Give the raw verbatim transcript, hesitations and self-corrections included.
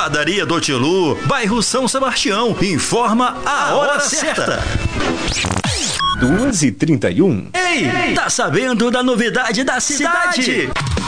Padaria do Tilu, bairro São Sebastião. Informa a hora certa. duas e trinta e um. Ei, tá sabendo da novidade da cidade?